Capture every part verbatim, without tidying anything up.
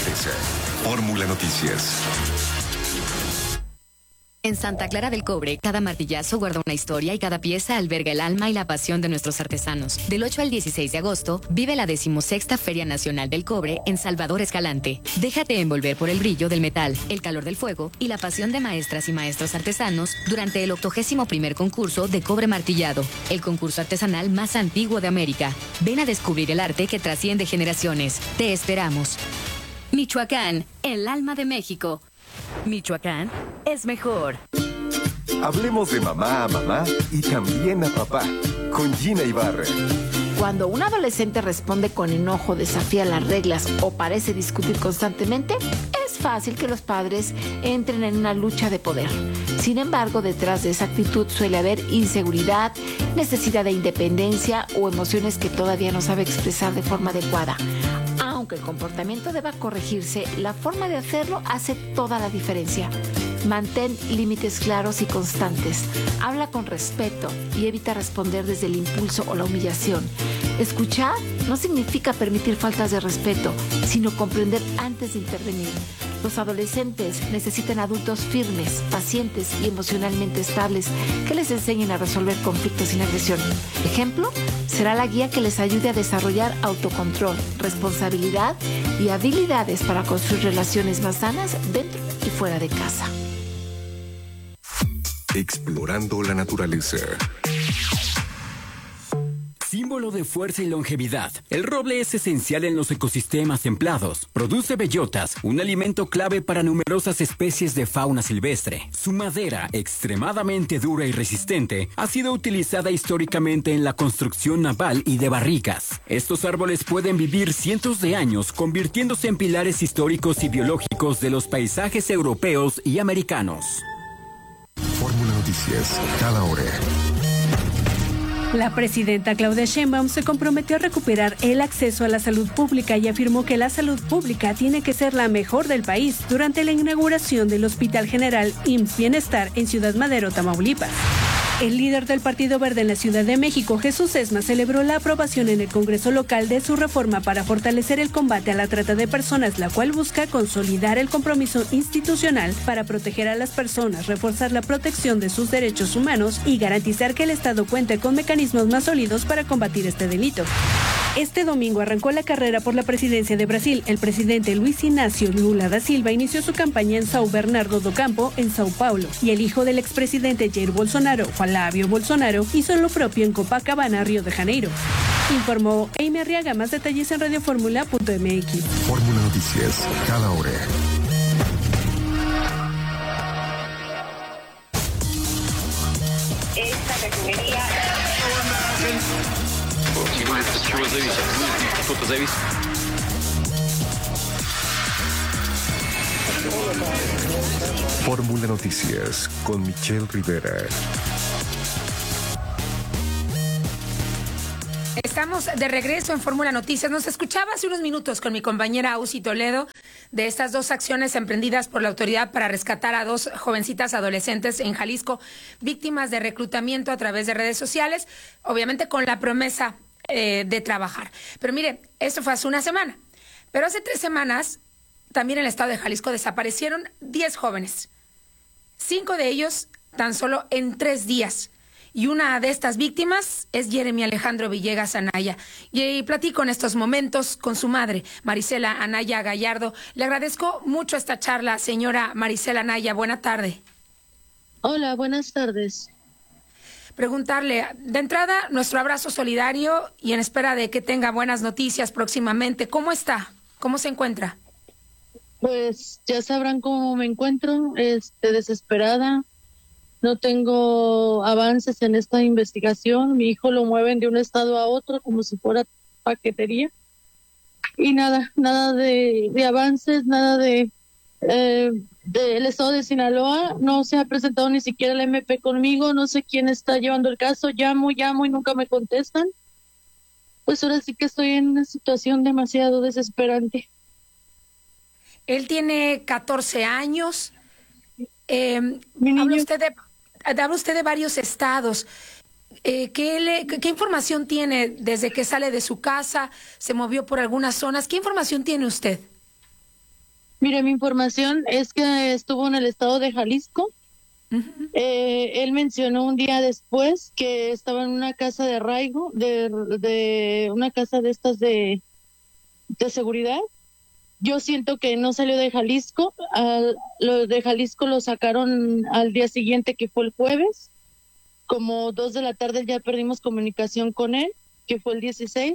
naturaleza. Fórmula Noticias. En Santa Clara del Cobre, cada martillazo guarda una historia y cada pieza alberga el alma y la pasión de nuestros artesanos. Del ocho al dieciséis de agosto, vive la decimosexta Feria Nacional del Cobre en Salvador Escalante. Déjate envolver por el brillo del metal, el calor del fuego y la pasión de maestras y maestros artesanos durante el octogésimo primer concurso de cobre martillado, el concurso artesanal más antiguo de América. Ven a descubrir el arte que trasciende generaciones. Te esperamos. Michoacán, el alma de México. Michoacán es mejor. Hablemos de mamá a mamá y también a papá, con Gina Ibarra. Cuando un adolescente responde con enojo, desafía las reglas o parece discutir constantemente, es fácil que los padres entren en una lucha de poder. Sin embargo, detrás de esa actitud suele haber inseguridad, necesidad de independencia o emociones que todavía no sabe expresar de forma adecuada. Aunque el comportamiento deba corregirse, la forma de hacerlo hace toda la diferencia. Mantén límites claros y constantes. Habla con respeto y evita responder desde el impulso o la humillación. Escuchar no significa permitir faltas de respeto, sino comprender antes de intervenir. Los adolescentes necesitan adultos firmes, pacientes y emocionalmente estables que les enseñen a resolver conflictos sin agresión. Ejemplo, será la guía que les ayude a desarrollar autocontrol, responsabilidad y habilidades para construir relaciones más sanas dentro y fuera de casa. Explorando la naturaleza. Símbolo de fuerza y longevidad, el roble es esencial en los ecosistemas templados. Produce bellotas, un alimento clave para numerosas especies de fauna silvestre. Su madera, extremadamente dura y resistente, ha sido utilizada históricamente en la construcción naval y de barricas. Estos árboles pueden vivir cientos de años, convirtiéndose en pilares históricos y biológicos de los paisajes europeos y americanos. Fórmula Noticias, cada hora. La presidenta Claudia Sheinbaum se comprometió a recuperar el acceso a la salud pública y afirmó que la salud pública tiene que ser la mejor del país durante la inauguración del Hospital General I M S S Bienestar en Ciudad Madero, Tamaulipas. El líder del Partido Verde en la Ciudad de México, Jesús Esma, celebró la aprobación en el Congreso local de su reforma para fortalecer el combate a la trata de personas, la cual busca consolidar el compromiso institucional para proteger a las personas, reforzar la protección de sus derechos humanos y garantizar que el Estado cuente con mecanismos más sólidos para combatir este delito. Este domingo arrancó la carrera por la presidencia de Brasil. El presidente Luis Inácio Lula da Silva inició su campaña en São Bernardo do Campo, en Sao Paulo, y el hijo del expresidente Jair Bolsonaro, Flavio Bolsonaro, hizo lo propio en Copacabana, Río de Janeiro. Informó Amy Arriaga. Más detalles en radioformula punto m x. Fórmula Noticias, cada hora. Esta refinería... Fórmula Noticias con Michelle Rivera. Estamos de regreso en Fórmula Noticias. Nos escuchaba hace unos minutos con mi compañera Ausi Toledo de estas dos acciones emprendidas por la autoridad para rescatar a dos jovencitas adolescentes en Jalisco, víctimas de reclutamiento a través de redes sociales, obviamente con la promesa eh, de trabajar. Pero mire, esto fue hace una semana. Pero hace tres semanas, también en el estado de Jalisco desaparecieron diez jóvenes. Cinco de ellos tan solo en tres días. Y una de estas víctimas es Jeremy Alejandro Villegas Anaya. Y platico en estos momentos con su madre, Marisela Anaya Gallardo. Le agradezco mucho esta charla, señora Marisela Anaya. Buena tarde. Hola, buenas tardes. Preguntarle, de entrada, nuestro abrazo solidario y en espera de que tenga buenas noticias próximamente. ¿Cómo está? ¿Cómo se encuentra? Pues ya sabrán cómo me encuentro, este, desesperada. No tengo avances en esta investigación. Mi hijo lo mueven de un estado a otro como si fuera paquetería. Y nada, nada de, de avances, nada de eh, del estado de Sinaloa. No se ha presentado ni siquiera el M P conmigo. No sé quién está llevando el caso. Llamo, llamo y nunca me contestan. Pues ahora sí que estoy en una situación demasiado desesperante. Él tiene catorce años. Eh, Mi habla niño... usted de habla usted de varios estados. Eh, ¿qué, le, ¿Qué información tiene desde que sale de su casa? ¿Se movió por algunas zonas? ¿Qué información tiene usted? Mire, mi información es que estuvo en el estado de Jalisco. Uh-huh. Eh, él mencionó un día después que estaba en una casa de arraigo, de, de una casa de estas de, de seguridad. Yo siento que no salió de Jalisco. Al, lo de Jalisco lo sacaron al día siguiente, que fue el jueves. Como dos de la tarde ya perdimos comunicación con él, que fue el dieciséis.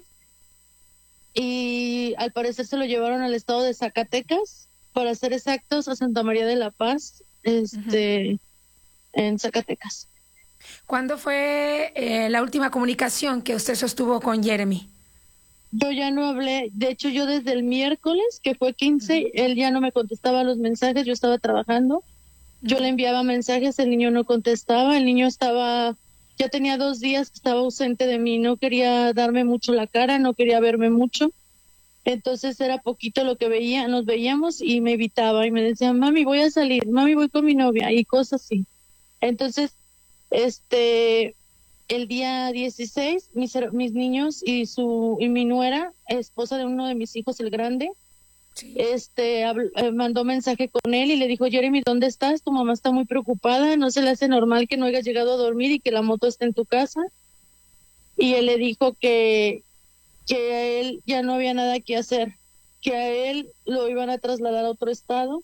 Y al parecer se lo llevaron al estado de Zacatecas, para ser exactos, a Santa María de la Paz, este, uh-huh. en Zacatecas. ¿Cuándo fue eh, la última comunicación que usted sostuvo con Jeremy? Yo ya no hablé, de hecho yo desde el miércoles, que fue quince, uh-huh. él ya no me contestaba los mensajes, yo estaba trabajando, uh-huh. yo le enviaba mensajes, el niño no contestaba, el niño estaba, ya tenía dos días que estaba ausente de mí, no quería darme mucho la cara, no quería verme mucho. Entonces era poquito lo que veía, nos veíamos y me evitaba y me decía, mami, voy a salir, mami, voy con mi novia y cosas así. Entonces, este, el día dieciséis, mis, mis niños y su y mi nuera, esposa de uno de mis hijos, el grande, sí. este, habló, eh, mandó mensaje con él y le dijo, Jeremy, ¿dónde estás? Tu mamá está muy preocupada, no se le hace normal que no hayas llegado a dormir y que la moto esté en tu casa. Y él le dijo que que a él ya no había nada que hacer, que a él lo iban a trasladar a otro estado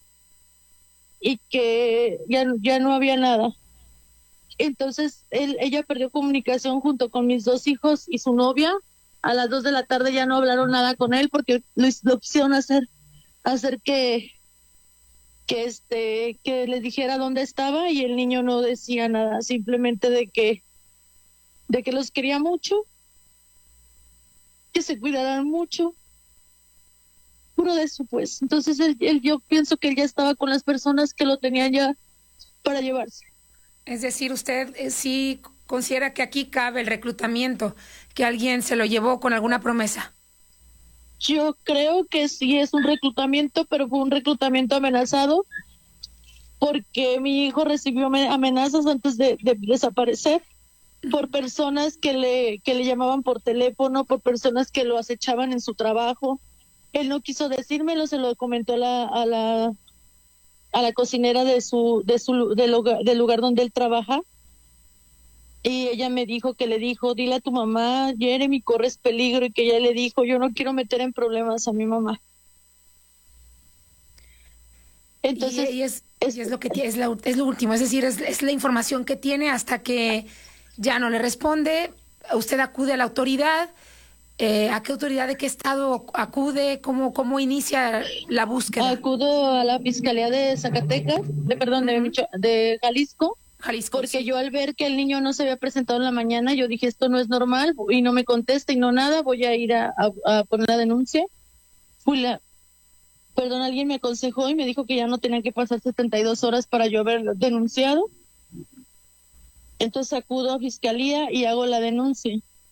y que ya, ya no había nada. Entonces él, ella perdió comunicación junto con mis dos hijos y su novia. A las dos de la tarde ya no hablaron nada con él porque lo, lo quisieron hacer, hacer que, que, este, que les dijera dónde estaba y el niño no decía nada, simplemente de que, de que los quería mucho, que se cuidaran mucho, puro de eso pues. Entonces él, él, yo pienso que él ya estaba con las personas que lo tenían ya para llevarse. Es decir, usted eh, sí considera que aquí cabe el reclutamiento, que alguien se lo llevó con alguna promesa. Yo creo que sí es un reclutamiento, pero fue un reclutamiento amenazado, porque mi hijo recibió amenazas antes de, de desaparecer, por personas que le que le llamaban por teléfono, por personas que lo acechaban en su trabajo. Él no quiso decírmelo, se lo comentó a la a la a la cocinera de su de su del lugar, del lugar donde él trabaja. Y ella me dijo que le dijo, dile a tu mamá, Jeremy, corres peligro, y que ella le dijo, yo no quiero meter en problemas a mi mamá. Entonces, y, y es, es, y es lo que es, la, es lo último, es decir, es, es la información que tiene hasta que ya no le responde. Usted acude a la autoridad. Eh, ¿A qué autoridad de qué estado acude? ¿Cómo, cómo inicia la búsqueda? Acudo a la Fiscalía de Zacatecas, de perdón, de, de Jalisco. Jalisco, porque sí. Yo al ver que el niño no se había presentado en la mañana, yo dije, esto no es normal, y no me contesta y no nada, voy a ir a, a, a poner la denuncia. Fui la, perdón, alguien me aconsejó y me dijo que ya no tenían que pasar setenta y dos horas para yo haber denunciado. Entonces acudo a Fiscalía y hago la denuncia.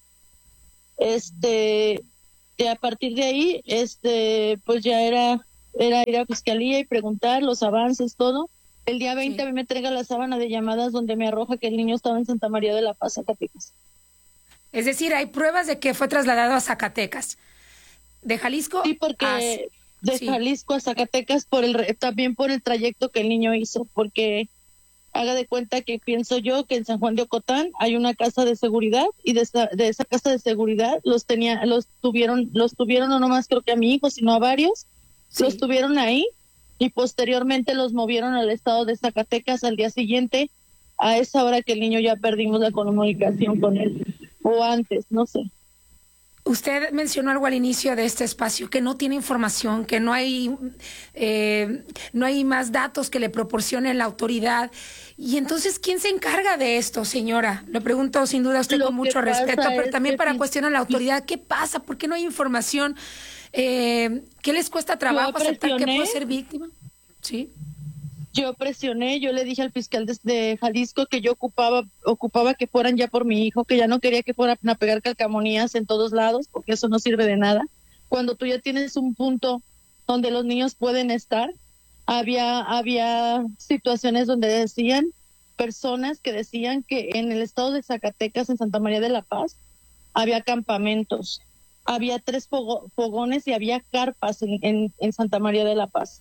Este, y a partir de ahí, este, pues ya era, era ir a Fiscalía y preguntar los avances, todo. El día veinte sí. A mí me entrega la sábana de llamadas donde me arroja que el niño estaba en Santa María de la Paz, Zacatecas. Es decir, hay pruebas de que fue trasladado a Zacatecas. ¿De Jalisco? Sí, porque a... de sí. Jalisco a Zacatecas, por el también por el trayecto que el niño hizo, porque haga de cuenta que pienso yo que en San Juan de Ocotán hay una casa de seguridad y de esa, de esa casa de seguridad los tenía, los tuvieron, los tuvieron no nomás creo que a mi hijo, sino a varios, sí. Los tuvieron ahí. Y posteriormente los movieron al estado de Zacatecas al día siguiente, a esa hora que el niño ya perdimos la comunicación con él, o antes, no sé. Usted mencionó algo al inicio de este espacio, que no tiene información, que no hay, eh, no hay más datos que le proporcione la autoridad. Y entonces, ¿quién se encarga de esto, señora? Lo pregunto sin duda a usted Lo con mucho respeto, pero también para cuestionar a la autoridad. ¿Qué pasa? ¿Por qué no hay información? Eh, ¿Qué les cuesta trabajo aceptar que puede ser víctima? Sí. Yo presioné, yo le dije al fiscal de, de Jalisco que yo ocupaba ocupaba que fueran ya por mi hijo, que ya no quería que fueran a pegar calcamonías en todos lados, porque eso no sirve de nada. Cuando tú ya tienes un punto donde los niños pueden estar, había había situaciones donde decían, personas que decían que en el estado de Zacatecas, en Santa María de la Paz, había campamentos. Había tres fogones y había carpas en, en, en Santa María de la Paz.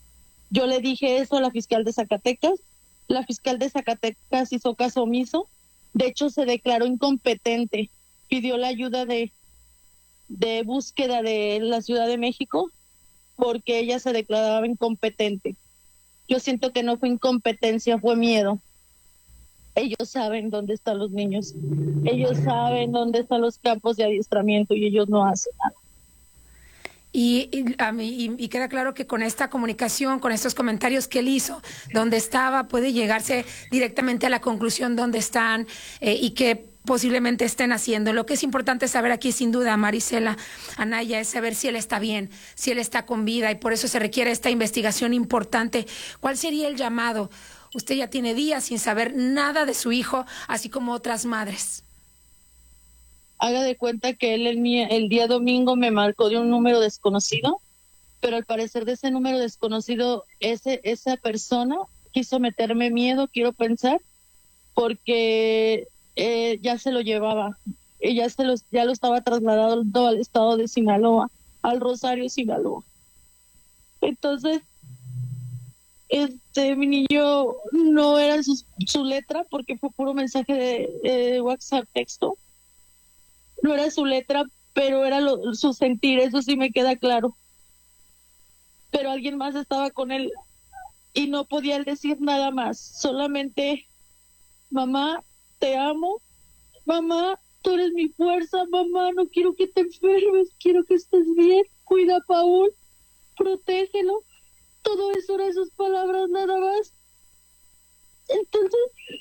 Yo le dije eso a la fiscal de Zacatecas. La fiscal de Zacatecas hizo caso omiso. De hecho, se declaró incompetente. Pidió la ayuda de, de búsqueda de la Ciudad de México porque ella se declaraba incompetente. Yo siento que no fue incompetencia, fue miedo. Ellos saben dónde están los niños. Ellos saben dónde están los campos de adiestramiento y ellos no hacen nada. Y, y, a mí, y, y queda claro que con esta comunicación, con estos comentarios que él hizo, donde estaba, puede llegarse directamente a la conclusión dónde están eh, y que posiblemente estén haciendo. Lo que es importante saber aquí, sin duda, Marisela Anaya, es saber si él está bien, si él está con vida, y por eso se requiere esta investigación importante. ¿Cuál sería el llamado? Usted ya tiene días sin saber nada de su hijo, así como otras madres. Haga de cuenta que él el, el día domingo me marcó de un número desconocido, pero al parecer de ese número desconocido, ese esa persona quiso meterme miedo, quiero pensar, porque eh, ya se lo llevaba, ya, se los, ya lo estaba trasladando al estado de Sinaloa, al Rosario, Sinaloa. Entonces, este mi niño no era su, su letra, porque fue puro mensaje de, de WhatsApp, texto. No era su letra, pero era lo, su sentir, eso sí me queda claro. Pero alguien más estaba con él y no podía decir nada más, solamente: mamá, te amo, mamá, tú eres mi fuerza, mamá, no quiero que te enfermes, quiero que estés bien, cuida a Paul, protégelo. Todo eso eran sus palabras nada más. Entonces,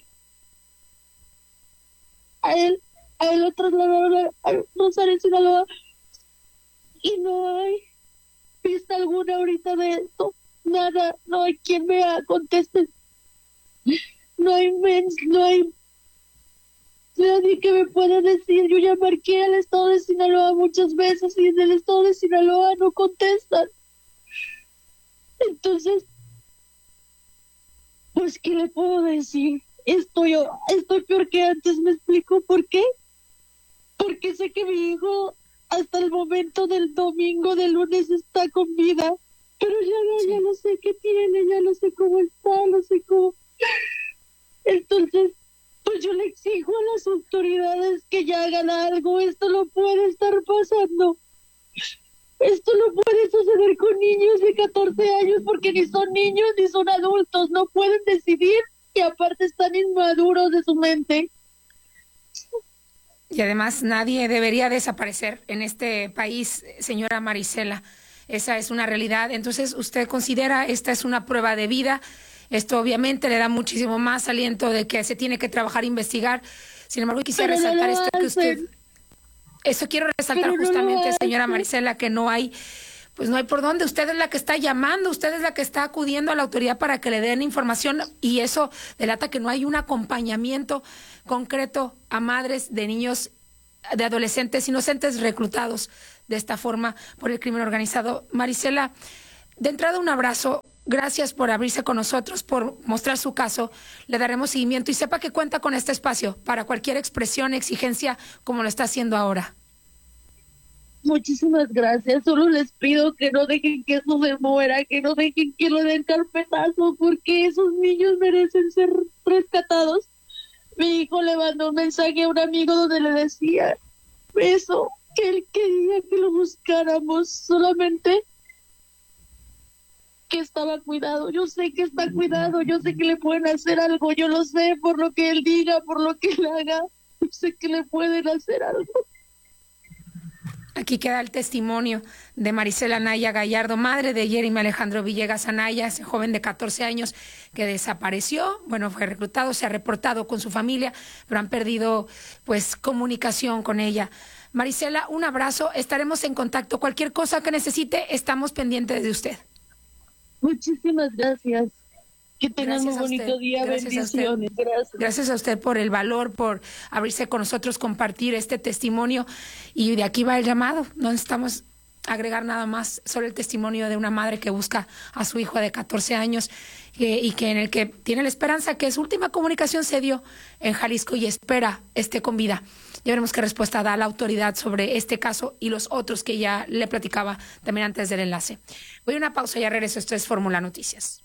a él, a él lo trasladaron a, a Rosario, Sinaloa, y no hay pista alguna ahorita de esto. Nada, no hay quien me conteste. No hay mens, no hay nadie que me pueda decir. Yo ya marqué al estado de Sinaloa muchas veces y en el estado de Sinaloa no contestan. Entonces, pues, ¿qué le puedo decir? Estoy, estoy peor que antes, ¿me explico por qué? Porque sé que mi hijo hasta el momento del domingo, del lunes, está con vida, pero ya no, ya no sé qué tiene, ya no sé cómo está, no sé cómo. Entonces, pues yo le exijo a las autoridades que ya hagan algo. Esto no puede estar pasando. Esto no puede suceder con niños de catorce años, porque ni son niños ni son adultos, no pueden decidir y aparte están inmaduros de su mente. Y además nadie debería desaparecer en este país, señora Marisela. Esa es una realidad. Entonces, ¿usted considera esta es una prueba de vida? Esto obviamente le da muchísimo más aliento de que se tiene que trabajar e investigar. Sin embargo, quisiera Pero resaltar no esto que usted... Eso quiero resaltar Pero justamente, no señora Marisela, que no hay, pues no hay por dónde. Usted es la que está llamando, usted es la que está acudiendo a la autoridad para que le den información, y eso delata que no hay un acompañamiento concreto a madres de niños, de adolescentes inocentes reclutados de esta forma por el crimen organizado. Marisela, de entrada un abrazo. Gracias por abrirse con nosotros, por mostrar su caso. Le daremos seguimiento y sepa que cuenta con este espacio para cualquier expresión, exigencia, como lo está haciendo ahora. Muchísimas gracias. Solo les pido que no dejen que eso se muera, que no dejen que le den carpetazo, porque esos niños merecen ser rescatados. Mi hijo le mandó un mensaje a un amigo donde le decía eso, que él quería que lo buscáramos, solamente que estaba cuidado. Yo sé que está cuidado, yo sé que le pueden hacer algo, yo lo sé por lo que él diga, por lo que él haga, yo sé que le pueden hacer algo. Aquí queda el testimonio de Marisela Anaya Gallardo, madre de Jeremy Alejandro Villegas Anaya, ese joven de catorce años que desapareció. Bueno, fue reclutado, se ha reportado con su familia, pero han perdido pues comunicación con ella. Marisela, un abrazo, estaremos en contacto. Cualquier cosa que necesite, estamos pendientes de usted. Muchísimas gracias. Que tengan un bonito usted. día. Gracias bendiciones. A gracias. Gracias a usted por el valor, por abrirse con nosotros, compartir este testimonio. Y de aquí va el llamado. No necesitamos agregar nada más, solo el testimonio de una madre que busca a su hijo de catorce años eh, y que en el que tiene la esperanza que su última comunicación se dio en Jalisco y espera esté con vida. Ya veremos qué respuesta da la autoridad sobre este caso y los otros que ya le platicaba también antes del enlace. Voy a una pausa y ya regreso. Esto es Fórmula Noticias.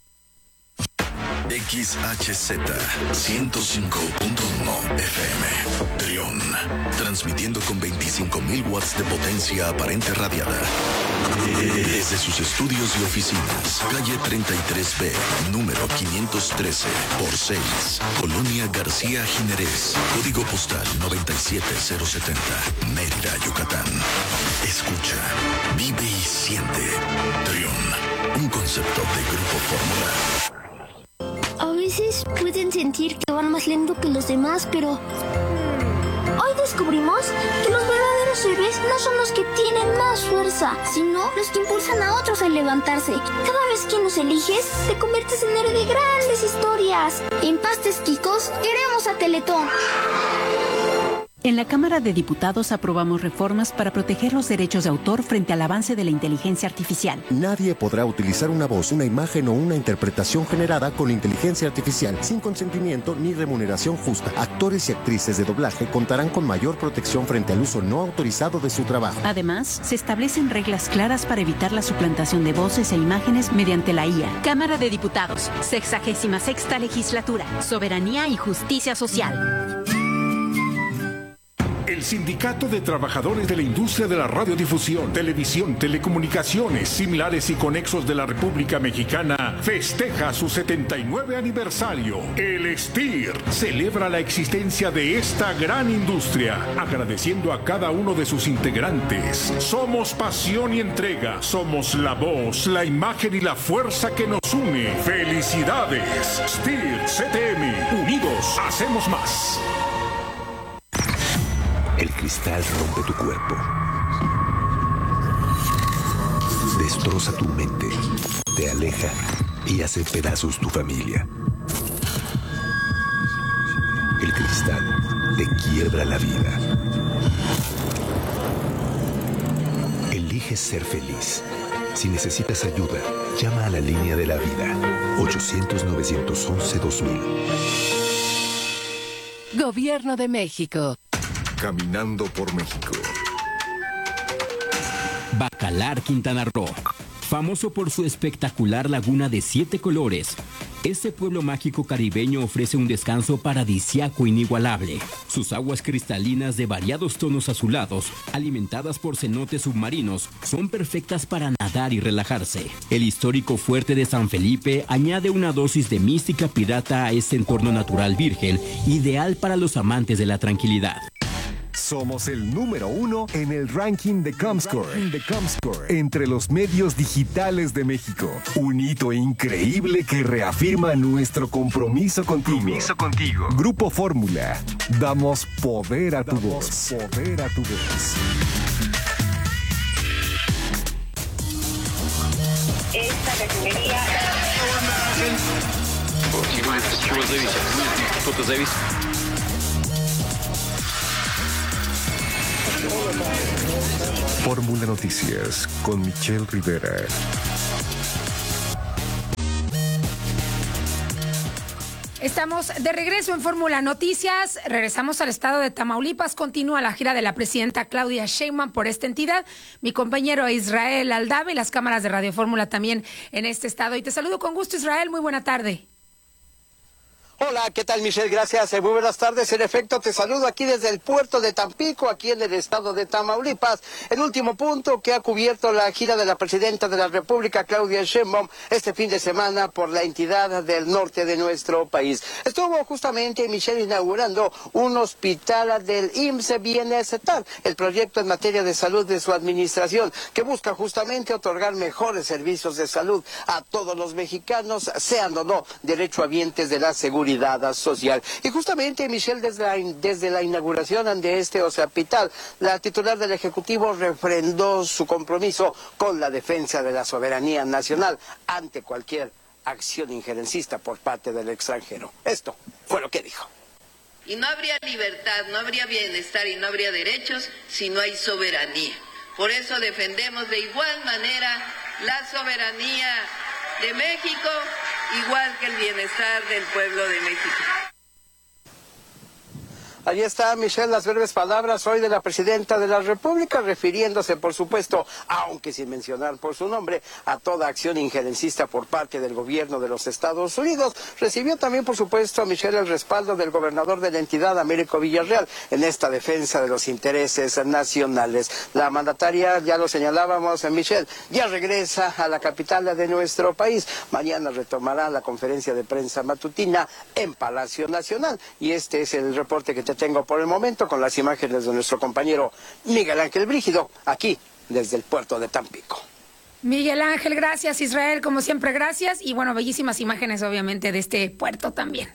X H Z ciento cinco punto uno F M Trión, transmitiendo con veinticinco mil watts de potencia aparente radiada desde sus estudios y oficinas, calle treinta y tres B, número quinientos trece por seis, Colonia García Jiménez, código postal noventa y siete cero setenta, Mérida, Yucatán. Escucha, vive y siente. Trión, un concepto de Grupo Fórmula. A veces pueden sentir que van más lento que los demás, pero hoy descubrimos que los verdaderos héroes no son los que tienen más fuerza, sino los que impulsan a otros a levantarse. Cada vez que nos eliges, te conviertes en héroe de grandes historias. En Pastes Quicos, queremos a Teletón. En la Cámara de Diputados aprobamos reformas para proteger los derechos de autor frente al avance de la inteligencia artificial. Nadie podrá utilizar una voz, una imagen o una interpretación generada con inteligencia artificial sin consentimiento ni remuneración justa. Actores y actrices de doblaje contarán con mayor protección frente al uso no autorizado de su trabajo. Además, se establecen reglas claras para evitar la suplantación de voces e imágenes mediante la I A. Cámara de Diputados, sexagésima sexta legislatura, soberanía y justicia social. El Sindicato de Trabajadores de la Industria de la Radiodifusión, Televisión, Telecomunicaciones, Similares y Conexos de la República Mexicana festeja su setenta y nueve aniversario. El S T I R celebra la existencia de esta gran industria, agradeciendo a cada uno de sus integrantes. Somos pasión y entrega, somos la voz, la imagen y la fuerza que nos une. ¡Felicidades! S T I R C T M, unidos hacemos más. El cristal rompe tu cuerpo, destroza tu mente, te aleja y hace pedazos tu familia. El cristal te quiebra la vida. Elige ser feliz. Si necesitas ayuda, llama a la línea de la vida, ochocientos, novecientos once, dos mil. Gobierno de México. Caminando por México. Bacalar, Quintana Roo. Famoso por su espectacular laguna de siete colores, este pueblo mágico caribeño ofrece un descanso paradisíaco inigualable. Sus aguas cristalinas de variados tonos azulados, alimentadas por cenotes submarinos, son perfectas para nadar y relajarse. El histórico fuerte de San Felipe añade una dosis de mística pirata a este entorno natural virgen, ideal para los amantes de la tranquilidad. Somos el número uno en el ranking de Comscore, de Comscore entre los medios digitales de México. Un hito increíble que reafirma nuestro compromiso contigo. Compromiso contigo. Grupo Fórmula. Damos poder a tu Damos voz. Poder a tu voz. Esta refinería. Кто-то завис. Fórmula Noticias con Michelle Rivera. Estamos de regreso en Fórmula Noticias. Regresamos al estado de Tamaulipas. Continúa la gira de la presidenta Claudia Sheinbaum por esta entidad. Mi compañero Israel Aldave y las cámaras de Radio Fórmula también en este estado. Y te saludo con gusto, Israel. Muy buena tarde. Hola, ¿qué tal, Michelle? Gracias, muy buenas tardes. En efecto, te saludo aquí desde el puerto de Tampico, aquí en el estado de Tamaulipas. El último punto que ha cubierto la gira de la presidenta de la República, Claudia Sheinbaum, este fin de semana por la entidad del norte de nuestro país. Estuvo justamente, Michelle, inaugurando un hospital del I M S S Bienestar, el proyecto en materia de salud de su administración, que busca justamente otorgar mejores servicios de salud a todos los mexicanos, sean o no derechohabientes de la seguridad social. Y justamente, Michelle, desde la, desde la inauguración de este hospital, la titular del Ejecutivo refrendó su compromiso con la defensa de la soberanía nacional ante cualquier acción injerencista por parte del extranjero. Esto fue lo que dijo. Y no habría libertad, no habría bienestar y no habría derechos si no hay soberanía. Por eso defendemos de igual manera la soberanía de México, igual que el bienestar del pueblo de México. Allí está, Michelle, las breves palabras hoy de la presidenta de la República, refiriéndose, por supuesto, aunque sin mencionar por su nombre, a toda acción injerencista por parte del gobierno de los Estados Unidos. Recibió también, por supuesto, a Michelle el respaldo del gobernador de la entidad, Américo Villarreal, en esta defensa de los intereses nacionales. La mandataria, ya lo señalábamos, Michelle, ya regresa a la capital de nuestro país. Mañana retomará la conferencia de prensa matutina en Palacio Nacional. Y este es el reporte que te tengo por el momento, con las imágenes de nuestro compañero Miguel Ángel Brígido, aquí desde el puerto de Tampico. Miguel Ángel, gracias. Israel, como siempre, gracias. Y bueno, bellísimas imágenes, obviamente, de este puerto también.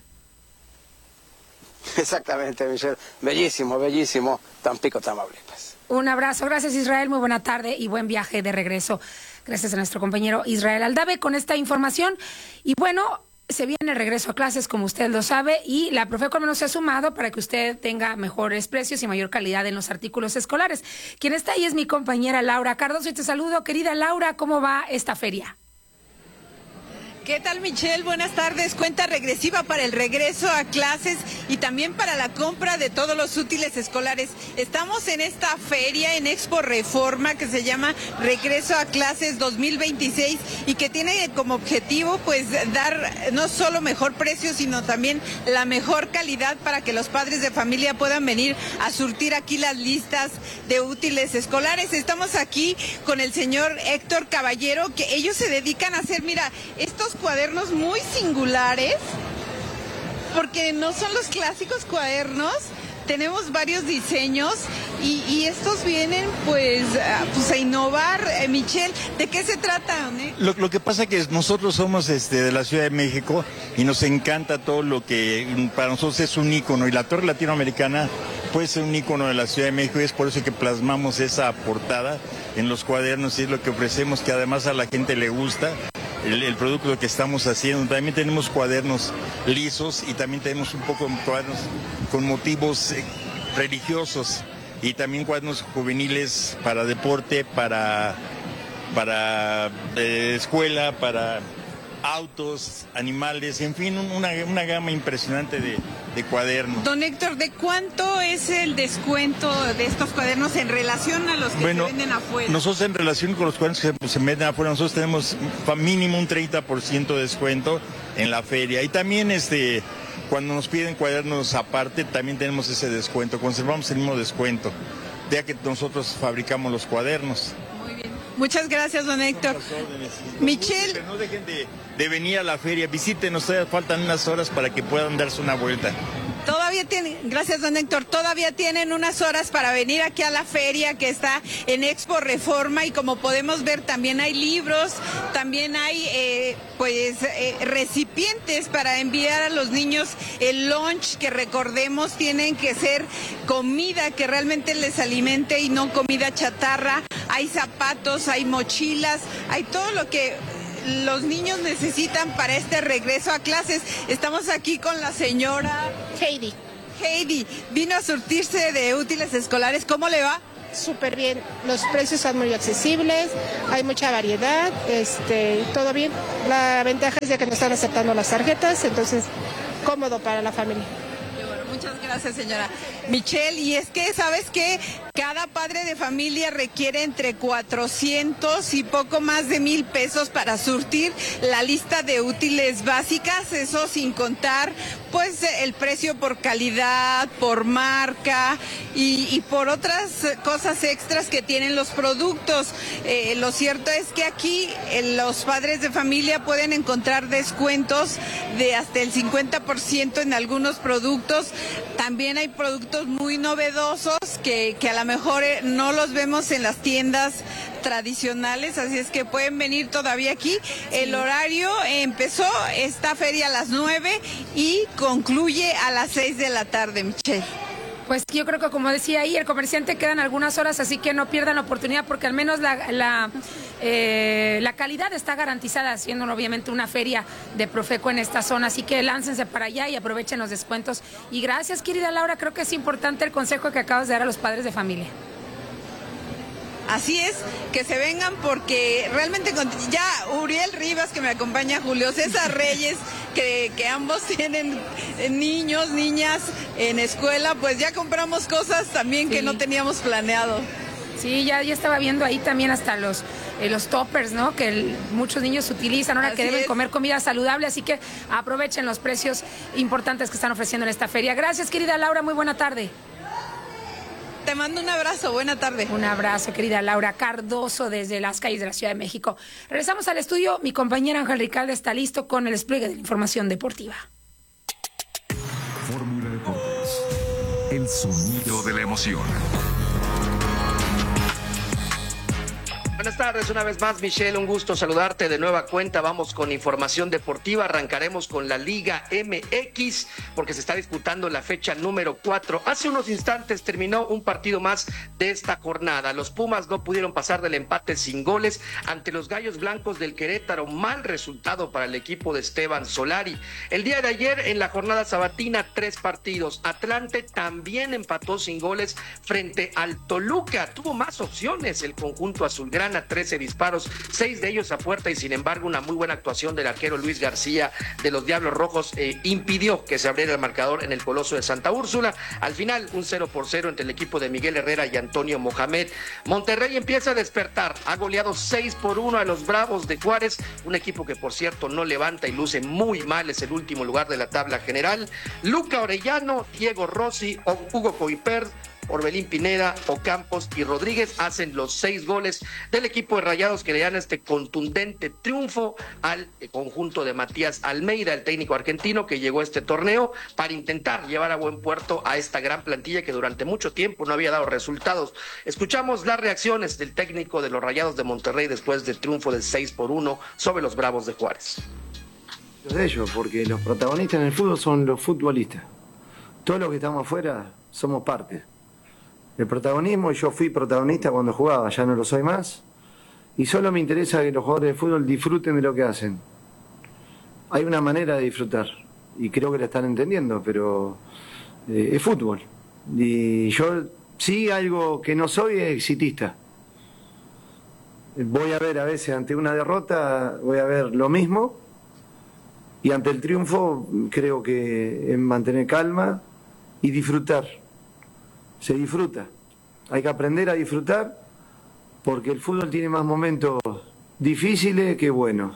Exactamente, Michelle. Bellísimo, bellísimo. Tampico, Tamaulipas. Un abrazo. Gracias, Israel. Muy buena tarde y buen viaje de regreso. Gracias a nuestro compañero Israel Aldave con esta información. Y bueno, se viene el regreso a clases, como usted lo sabe, y la Profeco al menos se ha sumado para que usted tenga mejores precios y mayor calidad en los artículos escolares. Quien está ahí es mi compañera Laura Cardoso y te saludo. Querida Laura, ¿cómo va esta feria? ¿Qué tal, Michelle? Buenas tardes. Cuenta regresiva para el regreso a clases y también para la compra de todos los útiles escolares. Estamos en esta feria en Expo Reforma que se llama Regreso a Clases dos mil veintiséis y que tiene como objetivo pues dar no solo mejor precio, sino también la mejor calidad para que los padres de familia puedan venir a surtir aquí las listas de útiles escolares. Estamos aquí con el señor Héctor Caballero, que ellos se dedican a hacer, mira, estos cuadernos muy singulares, porque no son los clásicos cuadernos. Tenemos varios diseños y, y estos vienen pues a, pues a innovar. Eh, Michelle, ¿de qué se trata? ¿Eh? Lo, lo que pasa que nosotros somos este, de la Ciudad de México y nos encanta todo lo que para nosotros es un ícono, y la Torre Latinoamericana puede ser un ícono de la Ciudad de México, y es por eso que plasmamos esa portada en los cuadernos, y es lo que ofrecemos, que además a la gente le gusta. El, el producto que estamos haciendo. También tenemos cuadernos lisos y también tenemos un poco de cuadernos con motivos eh, religiosos, y también cuadernos juveniles para deporte, para, para eh, escuela, para autos, animales, en fin, una, una gama impresionante de, de cuadernos. Don Héctor, ¿de cuánto es el descuento de estos cuadernos en relación a los que bueno, se venden afuera? Nosotros, en relación con los cuadernos que se, se venden afuera, nosotros tenemos mínimo un treinta por ciento de descuento en la feria, y también este cuando nos piden cuadernos aparte también tenemos ese descuento, conservamos el mismo descuento, ya que nosotros fabricamos los cuadernos. Muy bien. Muchas gracias, don Héctor. Michelle. No dejen de, de venir a la feria, visítenos, todavía faltan unas horas para que puedan darse una vuelta. Todavía tienen, gracias don Héctor, todavía tienen unas horas para venir aquí a la feria que está en Expo Reforma, y como podemos ver también hay libros, también hay eh, pues eh, recipientes para enviar a los niños el lunch, que recordemos tienen que ser comida que realmente les alimente y no comida chatarra. Hay zapatos, hay mochilas, hay todo lo que los niños necesitan para este regreso a clases. Estamos aquí con la señora Heidi. Heidi, vino a surtirse de útiles escolares. ¿Cómo le va? Súper bien, los precios son muy accesibles, hay mucha variedad, este, todo bien. La ventaja es de que nos están aceptando las tarjetas, entonces cómodo para la familia. Muchas gracias, señora Michelle. Y es que, ¿sabes qué? Cada padre de familia requiere entre cuatrocientos y poco más de mil pesos para surtir la lista de útiles básicas, eso sin contar pues el precio por calidad, por marca y, y por otras cosas extras que tienen los productos. Eh, lo cierto es que aquí eh, los padres de familia pueden encontrar descuentos de hasta el cincuenta por ciento en algunos productos. También hay productos muy novedosos que, que a lo mejor no los vemos en las tiendas tradicionales, así es que pueden venir todavía aquí. El horario empezó esta feria a las nueve y concluye a las seis de la tarde, Michelle. Pues yo creo que, como decía ahí, el comerciante quedan algunas horas, así que no pierdan la oportunidad, porque al menos la, la, eh, la calidad está garantizada, siendo obviamente una feria de Profeco en esta zona, así que láncense para allá y aprovechen los descuentos. Y gracias, querida Laura, creo que es importante el consejo que acabas de dar a los padres de familia. Así es, que se vengan, porque realmente ya Uriel Rivas, que me acompaña, Julio César Reyes, que, que ambos tienen niños, niñas en escuela, pues ya compramos cosas también sí. que no teníamos planeado. Sí, ya, ya estaba viendo ahí también hasta los, eh, los toppers, ¿no? Que el, muchos niños utilizan ahora así que deben es. comer comida saludable, así que aprovechen los precios importantes que están ofreciendo en esta feria. Gracias, querida Laura, muy buena tarde. Te mando un abrazo, buena tarde. Un abrazo, querida Laura Cardoso, desde las calles de la Ciudad de México. Regresamos al estudio, mi compañera Ángel Ricalde está listo con el despliegue de la información deportiva. Fórmula Deportes, el sonido de la emoción. Buenas tardes, una vez más, Michelle, un gusto saludarte de nueva cuenta. Vamos con información deportiva, arrancaremos con la Liga M X, porque se está disputando la fecha número cuatro. Hace unos instantes terminó un partido más de esta jornada. Los Pumas no pudieron pasar del empate sin goles ante los Gallos Blancos del Querétaro. Mal resultado para el equipo de Esteban Solari. El día de ayer, en la jornada sabatina, tres partidos. Atlante también empató sin goles frente al Toluca. Tuvo más opciones el conjunto azulgrana, trece disparos, seis de ellos a puerta, y sin embargo una muy buena actuación del arquero Luis García de los Diablos Rojos eh, impidió que se abriera el marcador en el Coloso de Santa Úrsula. Al final, un cero por cero entre el equipo de Miguel Herrera y Antonio Mohamed. Monterrey empieza a despertar, ha goleado seis por uno a los Bravos de Juárez, un equipo que por cierto no levanta y luce muy mal, es el último lugar de la tabla general. Luca Orellano, Diego Rossi, Hugo Coipert, Orbelín Pineda, Ocampos y Rodríguez hacen los seis goles del equipo de Rayados, que le dan este contundente triunfo al conjunto de Matías Almeida, el técnico argentino que llegó a este torneo para intentar llevar a buen puerto a esta gran plantilla que durante mucho tiempo no había dado resultados. Escuchamos las reacciones del técnico de los Rayados de Monterrey después del triunfo del seis por uno sobre los Bravos de Juárez. De ellos, porque los protagonistas en el fútbol son los futbolistas. Todos los que estamos afuera somos parte. El protagonismo, yo fui protagonista cuando jugaba, ya no lo soy más, y solo me interesa que los jugadores de fútbol disfruten de lo que hacen. Hay una manera de disfrutar, y creo que la están entendiendo, pero eh, es fútbol. Y yo sí, algo que no soy es exitista. Voy a ver a veces ante una derrota, voy a ver lo mismo, y ante el triunfo creo que es mantener calma y disfrutar. Se disfruta, hay que aprender a disfrutar, porque el fútbol tiene más momentos difíciles que buenos.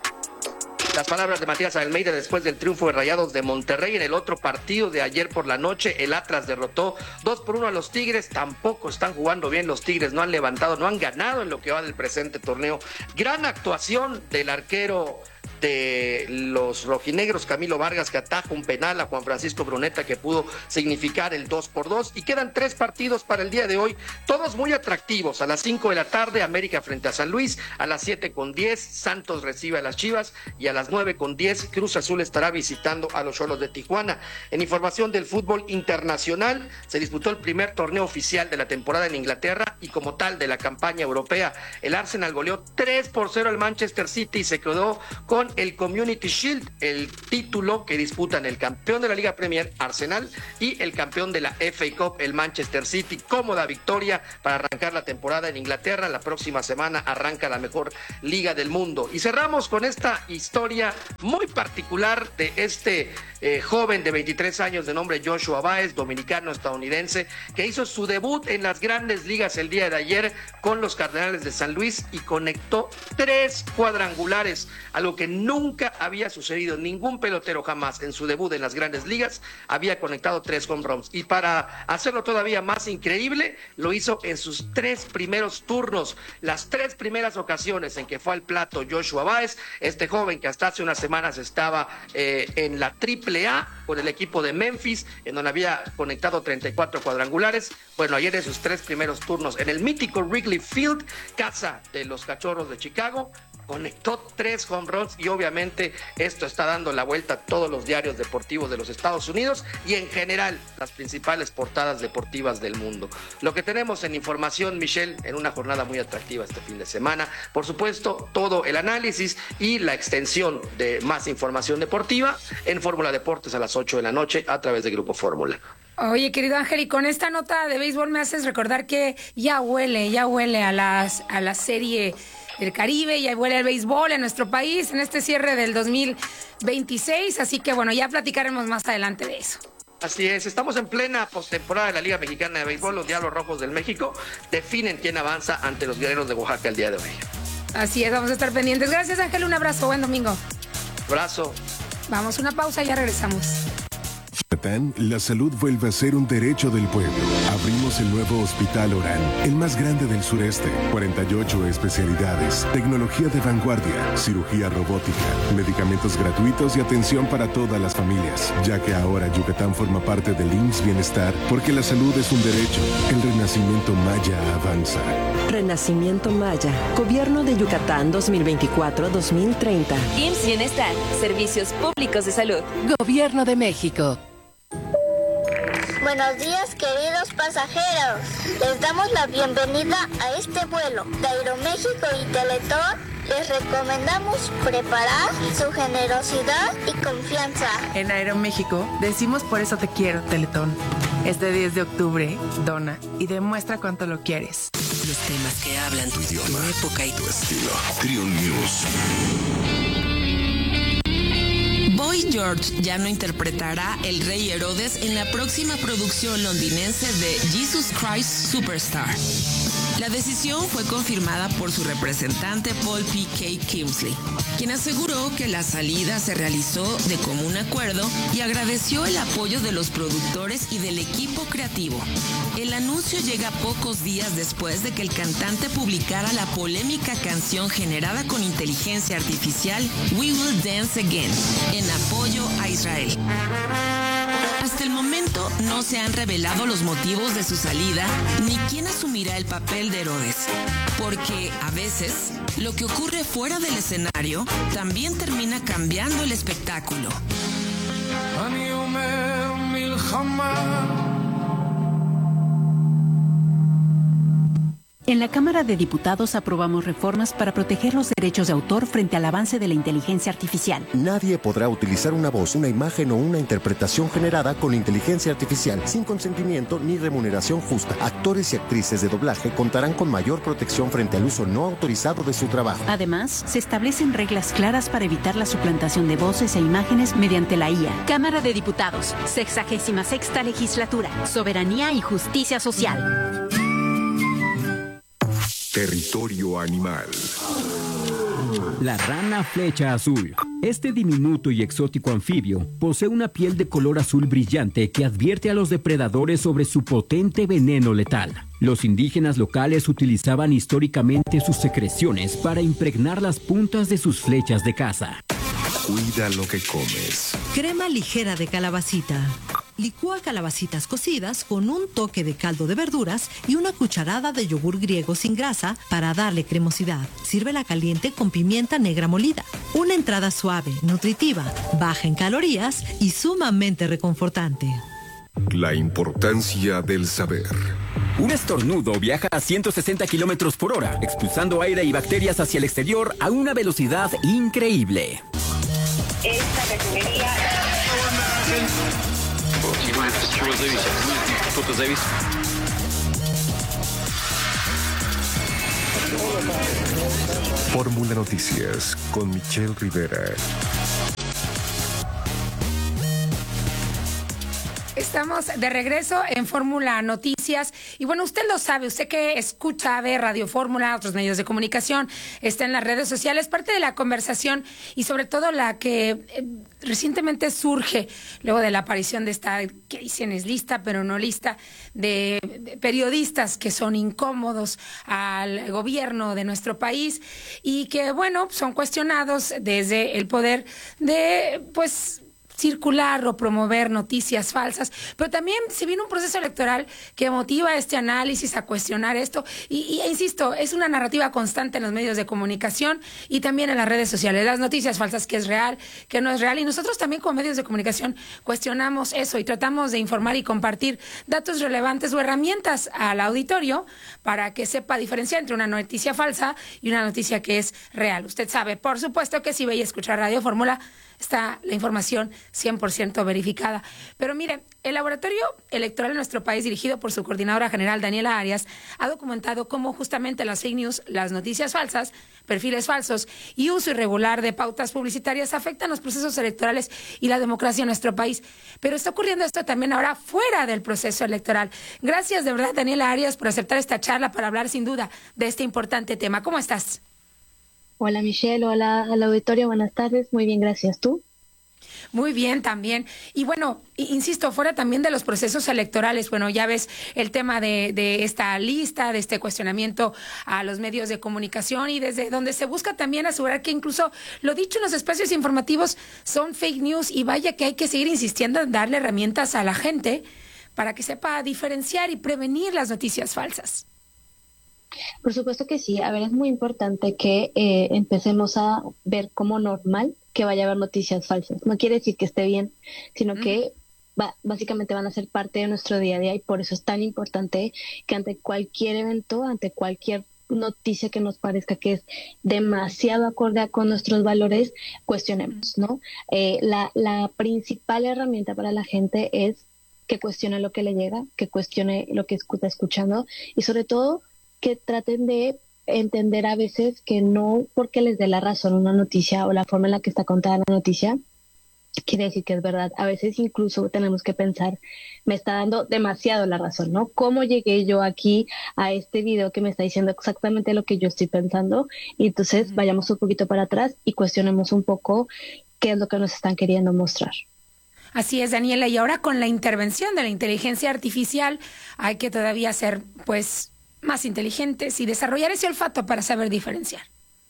Las palabras de Matías Almeida después del triunfo de Rayados de Monterrey. En el otro partido de ayer por la noche, el Atlas derrotó dos por uno a los Tigres. Tampoco están jugando bien los Tigres, no han levantado, no han ganado en lo que va del presente torneo. Gran actuación del arquero de los rojinegros, Camilo Vargas, que ataja un penal a Juan Francisco Bruneta que pudo significar el dos por dos, y quedan tres partidos para el día de hoy, todos muy atractivos. A las cinco de la tarde, América frente a San Luis, a las siete con diez, Santos recibe a las Chivas, y a las nueve con diez, Cruz Azul estará visitando a los Xolos de Tijuana. En información del fútbol internacional, se disputó el primer torneo oficial de la temporada en Inglaterra, y como tal de la campaña europea. El Arsenal goleó tres por cero al Manchester City y se quedó con el Community Shield, el título que disputan el campeón de la Liga Premier, Arsenal, y el campeón de la F A Cup, el Manchester City. Cómoda victoria para arrancar la temporada en Inglaterra. La próxima semana arranca la mejor liga del mundo. Y cerramos con esta historia muy particular de este eh, joven de veintitrés años de nombre Joshua Báez, dominicano-estadounidense, que hizo su debut en las grandes ligas el día de ayer con los Cardenales de San Luis y conectó tres cuadrangulares, algo que nunca había sucedido. Ningún pelotero jamás en su debut en las grandes ligas había conectado tres home runs, y para hacerlo todavía más increíble, lo hizo en sus tres primeros turnos. Las tres primeras ocasiones en que fue al plato Joshua Báez, este joven que hasta hace unas semanas estaba eh, en la triple A con el equipo de Memphis, en donde había conectado treinta y cuatro cuadrangulares. Bueno, ayer en sus tres primeros turnos en el mítico Wrigley Field, casa de los Cachorros de Chicago, conectó tres home runs, y obviamente esto está dando la vuelta a todos los diarios deportivos de los Estados Unidos y en general las principales portadas deportivas del mundo. Lo que tenemos en información, Michelle, en una jornada muy atractiva este fin de semana. Por supuesto, todo el análisis y la extensión de más información deportiva en Fórmula Deportes a las ocho de la noche a través de Grupo Fórmula. Oye, querido Ángel, y con esta nota de béisbol me haces recordar que ya huele, ya huele a las a la serie del Caribe, ya vuela el béisbol en nuestro país en este cierre del dos mil veintiséis, así que bueno, ya platicaremos más adelante de eso. Así es, estamos en plena postemporada de la Liga Mexicana de Béisbol. Los Diablos Rojos del México definen quién avanza ante los Guerreros de Oaxaca el día de hoy. Así es, vamos a estar pendientes. Gracias, Ángel, un abrazo, buen domingo. Abrazo. Vamos a una pausa y ya regresamos. La salud vuelve a ser un derecho del pueblo. Abrimos el nuevo Hospital Orán, el más grande del sureste. cuarenta y ocho especialidades, tecnología de vanguardia, cirugía robótica, medicamentos gratuitos y atención para todas las familias. Ya que ahora Yucatán forma parte del I M S S Bienestar, porque la salud es un derecho. El renacimiento maya avanza. Renacimiento Maya, Gobierno de Yucatán dos mil veinticuatro a dos mil treinta. I M S S Bienestar, Servicios Públicos de Salud. Gobierno de México. Buenos días, queridos pasajeros. Les damos la bienvenida a este vuelo de Aeroméxico y Teletón. Les recomendamos preparar su generosidad y confianza. En Aeroméxico decimos por eso te quiero, Teletón. Este diez de octubre, dona y demuestra cuánto lo quieres. Los temas que hablan tu idioma, tu época y tu estilo. Trion News. Boy George ya no interpretará el rey Herodes en la próxima producción londinense de Jesus Christ Superstar. La decisión fue confirmada por su representante Paul P. K. Kingsley, quien aseguró que la salida se realizó de común acuerdo y agradeció el apoyo de los productores y del equipo creativo. El anuncio llega pocos días después de que el cantante publicara la polémica canción generada con inteligencia artificial We Will Dance Again, en apoyo a Israel. Hasta el momento no se han revelado los motivos de su salida ni quién asumirá el papel de Herodes, porque a veces lo que ocurre fuera del escenario también termina cambiando el espectáculo. En la Cámara de Diputados aprobamos reformas para proteger los derechos de autor frente al avance de la inteligencia artificial. Nadie podrá utilizar una voz, una imagen o una interpretación generada con inteligencia artificial sin consentimiento ni remuneración justa. Actores y actrices de doblaje contarán con mayor protección frente al uso no autorizado de su trabajo. Además, se establecen reglas claras para evitar la suplantación de voces e imágenes mediante la I A. Cámara de Diputados, sexagésima sexta legislatura, soberanía y justicia social. Territorio animal. La rana flecha azul. Este diminuto y exótico anfibio posee una piel de color azul brillante que advierte a los depredadores sobre su potente veneno letal. Los indígenas locales utilizaban históricamente sus secreciones para impregnar las puntas de sus flechas de caza. Cuida lo que comes. Crema ligera de calabacita. Licúa calabacitas cocidas con un toque de caldo de verduras y una cucharada de yogur griego sin grasa para darle cremosidad. Sírvela caliente con pimienta negra molida. Una entrada suave, nutritiva, baja en calorías y sumamente reconfortante. La importancia del saber. Un estornudo viaja a ciento sesenta kilómetros por hora, expulsando aire y bacterias hacia el exterior a una velocidad increíble. Esta refinería... Fórmula Noticias con Michelle Rivera. Estamos de regreso en Fórmula Noticias y bueno, usted lo sabe, usted que escucha, ve Radio Fórmula, otros medios de comunicación, está en las redes sociales, parte de la conversación y sobre todo la que eh, recientemente surge luego de la aparición de esta, que dicen es lista pero no lista, de, de periodistas que son incómodos al gobierno de nuestro país y que bueno, son cuestionados desde el poder de pues... circular o promover noticias falsas, pero también se viene un proceso electoral que motiva este análisis a cuestionar esto y, y insisto, es una narrativa constante en los medios de comunicación y también en las redes sociales, las noticias falsas, que es real, que no es real, y nosotros también como medios de comunicación cuestionamos eso y tratamos de informar y compartir datos relevantes o herramientas al auditorio para que sepa diferenciar entre una noticia falsa y una noticia que es real. Usted sabe, por supuesto, que si ve y escucha Radio Fórmula, está la información cien por ciento verificada. Pero mire, el Laboratorio Electoral en nuestro país, dirigido por su coordinadora general, Daniela Arias, ha documentado cómo justamente las fake news, las noticias falsas, perfiles falsos y uso irregular de pautas publicitarias afectan los procesos electorales y la democracia en nuestro país. Pero está ocurriendo esto también ahora fuera del proceso electoral. Gracias de verdad, Daniela Arias, por aceptar esta charla para hablar sin duda de este importante tema. ¿Cómo estás? Hola Michelle, hola al auditorio, buenas tardes. Muy bien, gracias. ¿Tú? Muy bien, también. Y bueno, insisto, fuera también de los procesos electorales, bueno, ya ves el tema de, de esta lista, de este cuestionamiento a los medios de comunicación y desde donde se busca también asegurar que incluso lo dicho en los espacios informativos son fake news y vaya que hay que seguir insistiendo en darle herramientas a la gente para que sepa diferenciar y prevenir las noticias falsas. Por supuesto que sí. A ver, es muy importante que eh, empecemos a ver como normal que vaya a haber noticias falsas. No quiere decir que esté bien, sino mm. que va, básicamente van a ser parte de nuestro día a día y por eso es tan importante que ante cualquier evento, ante cualquier noticia que nos parezca que es demasiado acorde con nuestros valores, cuestionemos, ¿no? Eh, la, la principal herramienta para la gente es que cuestione lo que le llega, que cuestione lo que está escuchando y sobre todo que traten de entender a veces que no porque les dé la razón una noticia o la forma en la que está contada la noticia quiere decir que es verdad. A veces incluso tenemos que pensar, me está dando demasiado la razón, ¿no? ¿Cómo llegué yo aquí a este video que me está diciendo exactamente lo que yo estoy pensando? Y entonces vayamos un poquito para atrás y cuestionemos un poco qué es lo que nos están queriendo mostrar. Así es, Daniela, y ahora con la intervención de la inteligencia artificial hay que todavía ser, pues, más inteligentes y desarrollar ese olfato para saber diferenciar.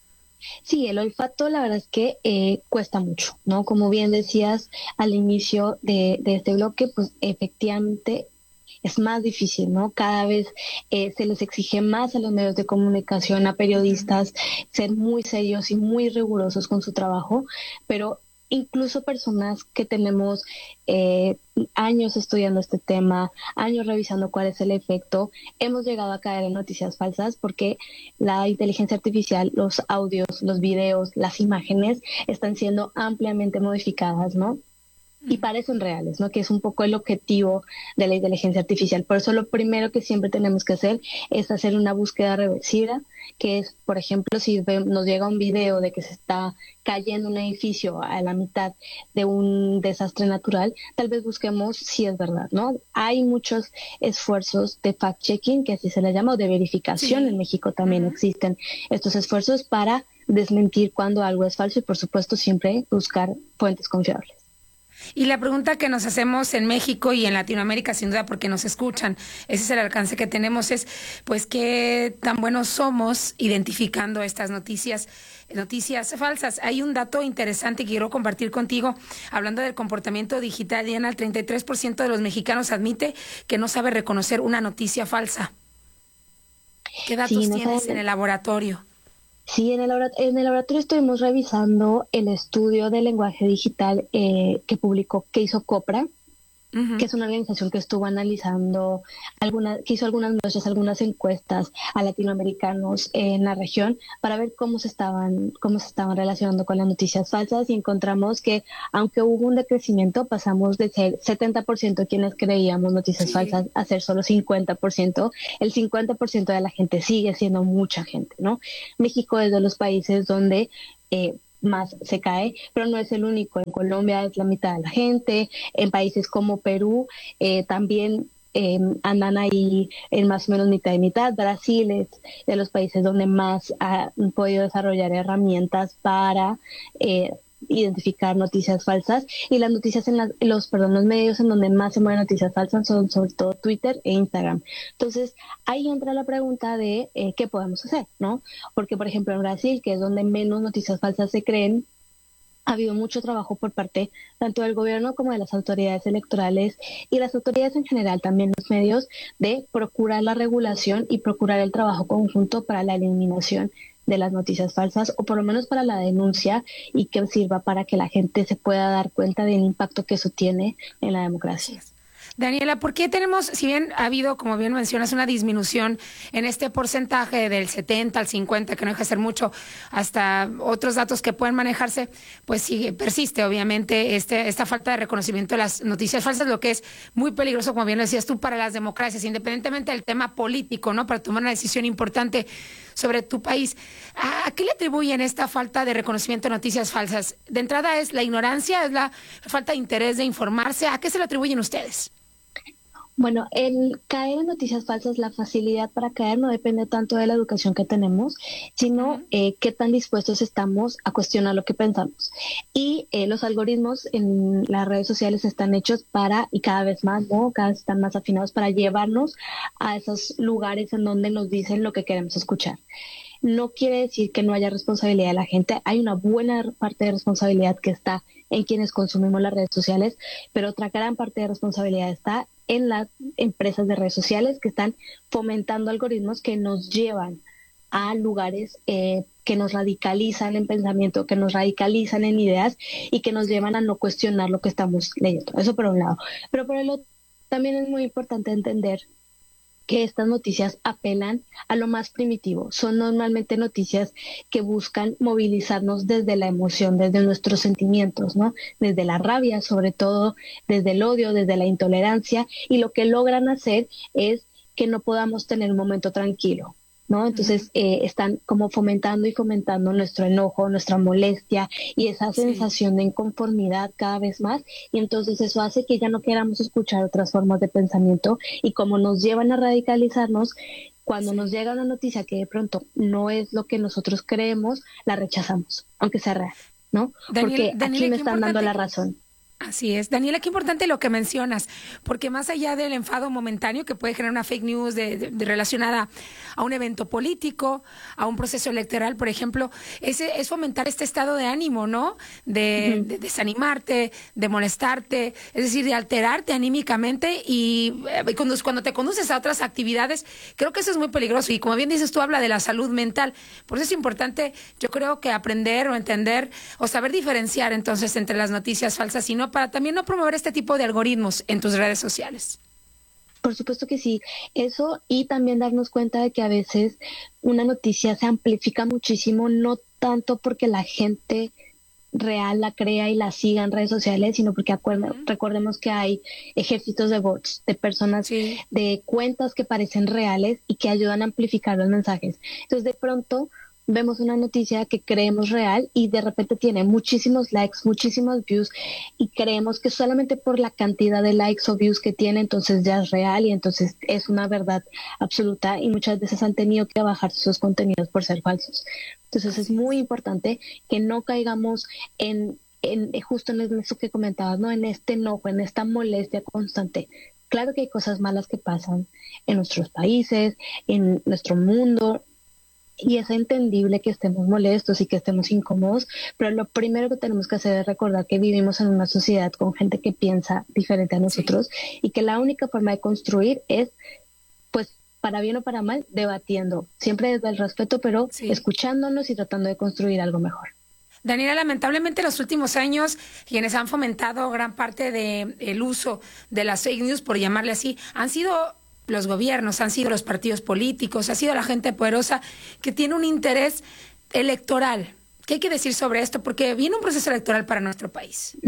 Sí, el olfato la verdad es que eh, cuesta mucho, ¿no? Como bien decías al inicio de, de este bloque, pues efectivamente es más difícil, ¿no? Cada vez eh, se les exige más a los medios de comunicación, a periodistas, ser muy serios y muy rigurosos con su trabajo, pero incluso personas que tenemos eh, años estudiando este tema, años revisando cuál es el efecto, hemos llegado a caer en noticias falsas porque la inteligencia artificial, los audios, los videos, las imágenes están siendo ampliamente modificadas, ¿no? Y parecen reales, ¿no? Que es un poco el objetivo de la inteligencia artificial. Por eso lo primero que siempre tenemos que hacer es hacer una búsqueda reversiva, que es, por ejemplo, si nos llega un video de que se está cayendo un edificio a la mitad de un desastre natural, tal vez busquemos si es verdad, ¿no? Hay muchos esfuerzos de fact-checking, que así se les llama, o de verificación. Sí. En México también uh-huh. existen estos esfuerzos para desmentir cuando algo es falso y, por supuesto, siempre buscar fuentes confiables. Y la pregunta que nos hacemos en México y en Latinoamérica, sin duda, porque nos escuchan, ese es el alcance que tenemos, es pues qué tan buenos somos identificando estas noticias, noticias falsas. Hay un dato interesante que quiero compartir contigo, hablando del comportamiento digital. Diana, el treinta y tres por ciento de los mexicanos admite que no sabe reconocer una noticia falsa. ¿Qué datos sí, no tienes sabe. en el laboratorio? Sí, en el, en el laboratorio estuvimos revisando el estudio de lenguaje digital eh, que publicó, que hizo Copra, uh-huh. que es una organización que estuvo analizando, alguna, que hizo algunas muestras, algunas encuestas a latinoamericanos en la región para ver cómo se estaban, cómo se estaban relacionando con las noticias falsas y encontramos que aunque hubo un decrecimiento, pasamos de ser setenta por ciento quienes creíamos noticias sí. falsas a ser solo cincuenta por ciento. El cincuenta por ciento de la gente sigue siendo mucha gente, ¿no? México es de los países donde eh, más se cae, pero no es el único. En Colombia es la mitad de la gente, en países como Perú eh, también eh, andan ahí en más o menos mitad y mitad. Brasil es de los países donde más ha podido desarrollar herramientas para eh, identificar noticias falsas, y las noticias en la, los perdón los medios en donde más se mueven noticias falsas son sobre todo Twitter e Instagram. Entonces ahí entra la pregunta de eh, qué podemos hacer, ¿no? Porque por ejemplo en Brasil, que es donde menos noticias falsas se creen, ha habido mucho trabajo por parte tanto del gobierno como de las autoridades electorales y las autoridades en general, también los medios, de procurar la regulación y procurar el trabajo conjunto para la eliminación de las noticias falsas, o por lo menos para la denuncia, y que sirva para que la gente se pueda dar cuenta del impacto que eso tiene en la democracia. Daniela, ¿por qué tenemos, si bien ha habido, como bien mencionas, una disminución en este porcentaje del setenta al cincuenta, que no deja de ser mucho, hasta otros datos que pueden manejarse, pues sigue, persiste obviamente este, esta falta de reconocimiento de las noticias falsas, lo que es muy peligroso, como bien lo decías tú, para las democracias, independientemente del tema político, ¿no? Para tomar una decisión importante sobre tu país. ¿A qué le atribuyen esta falta de reconocimiento de noticias falsas? De entrada, ¿es la ignorancia? ¿Es la falta de interés de informarse? ¿A qué se lo atribuyen ustedes? Bueno, el caer en noticias falsas, la facilidad para caer no depende tanto de la educación que tenemos, sino uh-huh. eh, qué tan dispuestos estamos a cuestionar lo que pensamos. Y eh, los algoritmos en las redes sociales están hechos para, y cada vez más, ¿no? Cada vez están más afinados para llevarnos a esos lugares en donde nos dicen lo que queremos escuchar. No quiere decir que no haya responsabilidad de la gente. Hay una buena parte de responsabilidad que está en quienes consumimos las redes sociales, pero otra gran parte de responsabilidad está en las empresas de redes sociales que están fomentando algoritmos que nos llevan a lugares eh, que nos radicalizan en pensamiento, que nos radicalizan en ideas y que nos llevan a no cuestionar lo que estamos leyendo. Eso por un lado. Pero por el otro, también es muy importante entender que estas noticias apelan a lo más primitivo. Son normalmente noticias que buscan movilizarnos desde la emoción, desde nuestros sentimientos, ¿no? Desde la rabia, sobre todo, desde el odio, desde la intolerancia, y lo que logran hacer es que no podamos tener un momento tranquilo, ¿no? Entonces eh, están como fomentando y fomentando nuestro enojo, nuestra molestia y esa sensación sí. de inconformidad cada vez más, y entonces eso hace que ya no queramos escuchar otras formas de pensamiento, y como nos llevan a radicalizarnos, cuando sí. nos llega una noticia que de pronto no es lo que nosotros creemos, la rechazamos, aunque sea real, ¿no? Daniel, Porque Daniel, aquí me están dando la razón. Así es. Daniela, qué importante lo que mencionas, porque más allá del enfado momentáneo que puede generar una fake news de, de, de relacionada a un evento político, a un proceso electoral, por ejemplo, es, es fomentar este estado de ánimo, ¿no? De, uh-huh. de desanimarte, de molestarte, es decir, de alterarte anímicamente, y eh, cuando, cuando te conduces a otras actividades, creo que eso es muy peligroso. Y como bien dices tú, habla de la salud mental. Por eso es importante, yo creo que aprender o entender o saber diferenciar entonces entre las noticias falsas y no, para también no promover este tipo de algoritmos en tus redes sociales. Por supuesto que sí, eso, y también darnos cuenta de que a veces una noticia se amplifica muchísimo, no tanto porque la gente real la crea y la siga en redes sociales, sino porque acuerda, uh-huh. recordemos que hay ejércitos de bots, de personas, sí. de cuentas que parecen reales y que ayudan a amplificar los mensajes. Entonces, de pronto vemos una noticia que creemos real y de repente tiene muchísimos likes, muchísimos views, y creemos que solamente por la cantidad de likes o views que tiene, entonces ya es real y entonces es una verdad absoluta, y muchas veces han tenido que bajar sus contenidos por ser falsos. Entonces es muy importante que no caigamos en, en justo en eso que comentabas, ¿no? En este enojo, en esta molestia constante. Claro que hay cosas malas que pasan en nuestros países, en nuestro mundo, y es entendible que estemos molestos y que estemos incómodos, pero lo primero que tenemos que hacer es recordar que vivimos en una sociedad con gente que piensa diferente a nosotros, sí. y que la única forma de construir es, pues, para bien o para mal, debatiendo, siempre desde el respeto, pero sí. escuchándonos y tratando de construir algo mejor. Daniela, lamentablemente en los últimos años, quienes han fomentado gran parte del uso de las fake news, por llamarle así, han sido los gobiernos, han sido los partidos políticos, ha sido la gente poderosa que tiene un interés electoral. ¿Qué hay que decir sobre esto? Porque viene un proceso electoral para nuestro país.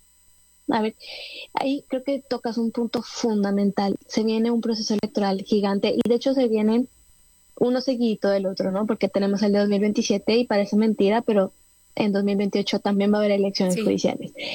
A ver, ahí creo que tocas un punto fundamental. Se viene un proceso electoral gigante, y de hecho se vienen uno seguidito del otro, ¿no? Porque tenemos el de dos mil veintisiete y parece mentira, pero en dos mil veintiocho también va a haber elecciones sí. judiciales.